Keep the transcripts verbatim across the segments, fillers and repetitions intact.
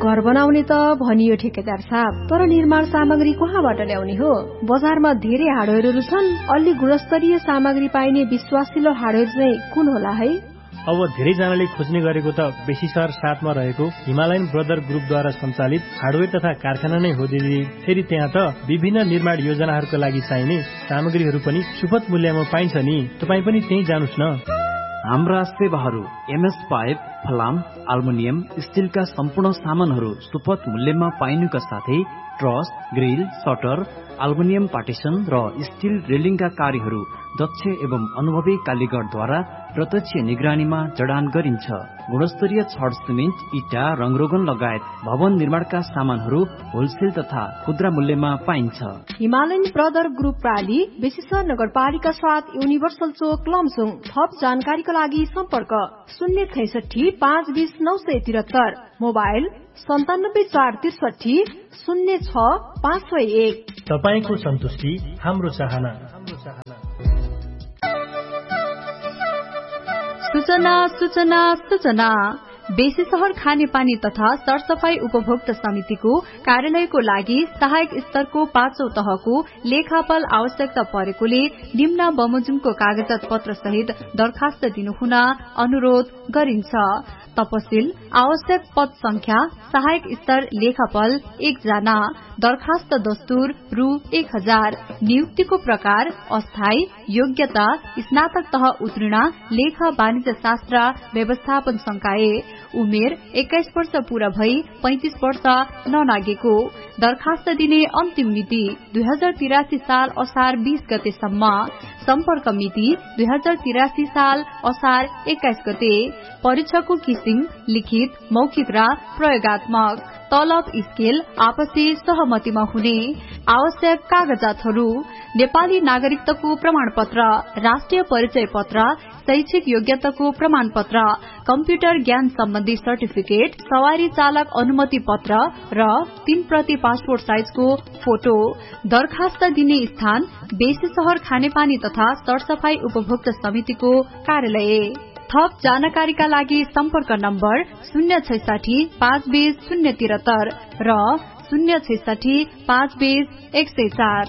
घर बनाउने त भनियो ठेकेदार साहब, तर निर्माण सामग्री कहाँबाट ल्याउने हो? बजारमा धेरै हार्डवेयरहरू छन्, अलि गुणस्तरीय सामग्री पाइने विश्वासिलो हार्डवेयर चाहिँ कुन होला है? अब धेरैजनाले खोज्ने गरेको त बेसी सहर साथमा रहेको हिमालयन ब्रदर ग्रुपद्वारा सञ्चालित हार्डवेयर तथा कारखाना नै हो दिदी। फेरि त्यहाँ त विभिन्न निर्माण योजनाहरूका लागि चाहिने सामग्रीहरू पनि सुपथ मूल्यमा पाइन्छ नि। तपाईँ पनि त्यही जानुस् न। हाम्रा सेवाहरू एमएस पाइप, फलाम, अल्मुनियम, स्टिलका सम्पूर्ण सामानहरू सुपथ मूल्यमा पाइनुका साथै truss, grill, shutter, aluminium partition र स्टिल रेलिङका कार्यहरू दक्ष एवं अनुभवी कालीगरद्वारा प्रत्यक्ष निगरानीमा जडान गरिन्छ। गुणस्तरीय छड, सिमेन्ट, इटा, रङरोगन लगायत भवन निर्माणका सामानहरू होलसेल तथा खुद्रा मूल्यमा पाइन्छ। हिमालयन ब्रदर ग्रुप प्राली, बेसीसर नगरपालिका साथ, युनिभर्सल चोक, लमसुङ। थप जानकारीका लागि सम्पर्क शून्य छैसठी पाँच बीस नौ सय त्रिहत्तर, मोबाइल सन्तानब्बे चार त्रिसठी शून्य छ पाँच सय एक। तपाईँको सन्तुष्टि हाम्रो चाहना। सूचना सूचना सूचना बेसी सहर खानेपानी तथा सरसफाई उपभोक्ता समितिको कार्यालयको लागि सहायक स्तरको पाँचौं तहको लेखापल आवश्यकता परेकोले निम्न बमोजिमको कागजात पत्र सहित दरखास्त दिनुहुन अनुरोध गरिन्छ। तपसिल आवश्यक पद संख्या सहायक स्तर लेखापल एकजना, दरखास्त दस्तुर रु एक हजार, नियुक्तिको प्रकार अस्थायी, योग्यता स्नातक तह उत्तीर्ण, लेखा वाणिज्य शास्त्र व्यवस्थापन संकाय, उमेर एक्काइस वर्ष पूरा भई पैंतिस वर्ष नलागेको। दरखास्त दिने अन्तिम मिति दुई हजार तिरासी साल असार बीस गतेसम्म। सम्पर्क मिति दुई हजार तिरासी साल असार एक्काइस गते। परीक्षाको किसिम लिखित, मौखिक र प्रयोगात्मक। तलब स्केल आपसी सहमतिमा हुने। आवश्यक कागजातहरू नेपाली नागरिकताको प्रमाण पत्र, राष्ट्रिय परिचय पत्र, शैक्षिक योग्यताको प्रमाण पत्र, कम्प्युटर ज्ञान सम्बन्धी सर्टिफिकेट, सवारी चालक अनुमति पत्र र तीन प्रति पासपोर्ट साइजको फोटो। दरखास्त दिने स्थान बेसी सहर खानेपानी तथा सरसफाई उपभोक्ता समितिको कार्यालय। थप जानकारीका लागि सम्पर्क नम्बर शून्य छैसाठी पाँच बीस शून्य त्रिहत्तर र शून्य छैसाठी पाँच बीस एक सय चार।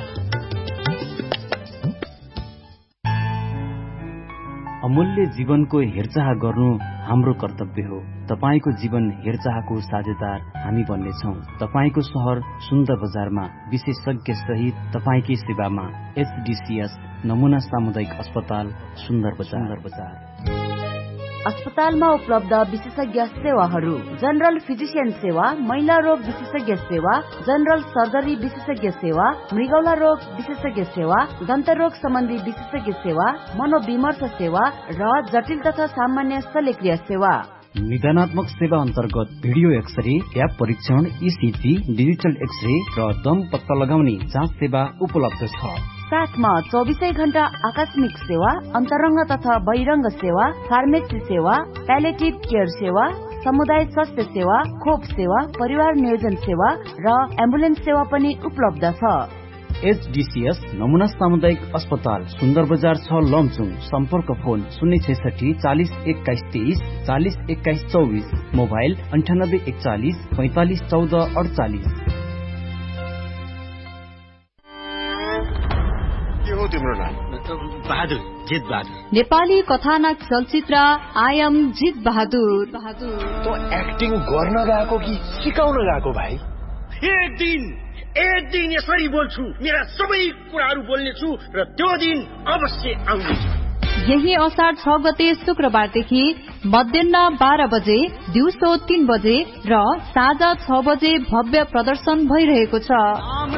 अमूल्य जीवनको हेरचाह गर्नु हाम्रो कर्तव्य हो। तपाईको जीवन हेरचाहको साझेदार हामी बन्नेछौं। तपाईको शहर सुन्दर बजारमा विशेषज्ञ सहित तपाईकै सेवामा एचडीसीएस नमूना सामुदायिक अस्पताल सुन्दर बजार। अस्पतालमा उपलब्ध विशेषज्ञ सेवाहरू: जनरल फिजिशियन सेवा, महिला रोग विशेषज्ञ सेवा, जनरल सर्जरी विशेषज्ञ सेवा, मृगौला रोग विशेषज्ञ सेवा, दन्त रोग सम्बन्धी विशेषज्ञ सेवा, मनोविमर्श सेवा र जटिल तथा सामान्य शल्यक्रिया सेवा। निदानात्मक सेवा अन्तर्गत भिडियो एक्सरे, ट्याप परीक्षण, ईसीजी, डिजिटल एक्सरे र दम पत्ता लगाउने जाँच सेवा उपलब्ध छ। साथमा चौबीसै घण्टा आकस्मिक सेवा, अन्तरंग तथा बहिरंग सेवा, फार्मेसी सेवा, प्यालेटिभ केयर सेवा, समुदाय स्वास्थ्य सेवा, खोप सेवा, परिवार नियोजन सेवा र एम्बुलेन्स सेवा पनि उपलब्ध छ। एचडीसीएस नमूना सामुदायिक अस्पताल सुन्दर बजार छ, लमचुङ। सम्पर्क फोन शून्य छैसठी चालिस एक्काइस तेइस चालिस एक्काइस चौबिस, मोबाइल अन्ठानब्बे एकचालिस पैंतालिस चौध अडचालिस। तिम्रो नाम? बहादुर, जित बहादुर। नेपाली कथानक चलचित्र आई एम जित बहादुर। बहादुर तो एक्टिङ गर्न गएको कि सिकाउन गएको भाइ? एक दिन एक दिन यसरी बोल्छु, मेरा सबै कुराहरू बोल्ने छु र त्यो दिन अवश्य आउनेछ। यही असार छ गते शुक्रबारदेखि मध्याह बाह्र बजे, दिउँसो तीन बजे र साँझ छ बजे भव्य प्रदर्शन भइरहेको छ।